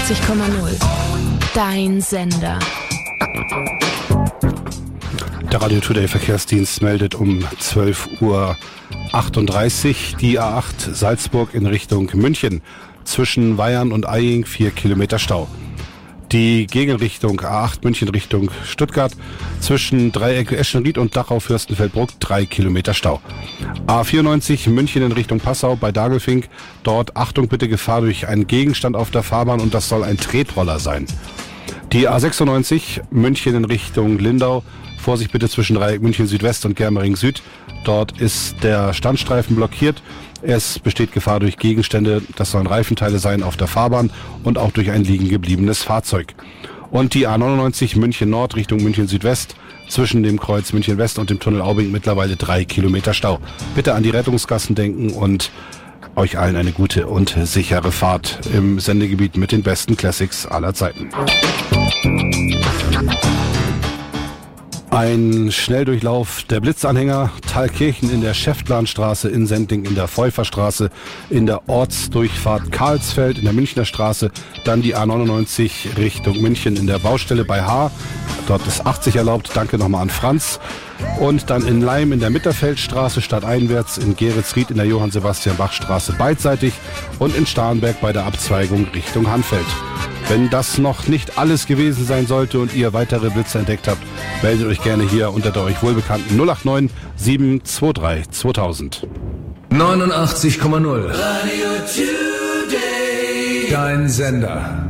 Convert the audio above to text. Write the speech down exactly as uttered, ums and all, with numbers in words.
neunundachtzig Komma null. Dein Sender. Der Radio Today Verkehrsdienst meldet um zwölf Uhr achtunddreißig die A acht Salzburg in Richtung München. Zwischen Weyern und Eying vier Kilometer Stau. Die Gegenrichtung A acht München Richtung Stuttgart zwischen Dreieck Eschenried und Dachau-Fürstenfeldbruck drei Kilometer Stau. A vierundneunzig München in Richtung Passau bei Dagelfink. Dort Achtung bitte, Gefahr durch einen Gegenstand auf der Fahrbahn und das soll ein Tretroller sein. Die A sechsundneunzig München in Richtung Lindau. Vorsicht bitte zwischen Dreieck München Südwest und Germering Süd. Dort ist der Standstreifen blockiert. Es besteht Gefahr durch Gegenstände, das sollen Reifenteile sein auf der Fahrbahn und auch durch ein liegen gebliebenes Fahrzeug. Und die A neunundneunzig München Nord Richtung München Südwest, zwischen dem Kreuz München West und dem Tunnel Aubing mittlerweile drei Kilometer Stau. Bitte an die Rettungsgassen denken und euch allen eine gute und sichere Fahrt im Sendegebiet mit den besten Classics aller Zeiten. Ein Schnelldurchlauf der Blitzanhänger, Thalkirchen in der Schäftlarnstraße, in Sendling in der Pfeuferstraße, in der Ortsdurchfahrt Karlsfeld in der Münchner Straße, dann die A neunundneunzig Richtung München in der Baustelle bei Haar, dort ist achtzig erlaubt, danke nochmal an Franz. Und dann in Leim in der Mitterfeldstraße stadteinwärts, in Geretsried in der Johann-Sebastian-Bach-Straße beidseitig und in Starnberg bei der Abzweigung Richtung Hanfeld. Wenn das noch nicht alles gewesen sein sollte und ihr weitere Blitze entdeckt habt, meldet euch gerne hier unter der euch wohlbekannten null acht neun sieben zwei drei zweitausend. neunundachtzig Komma null Radio Today. Dein Sender.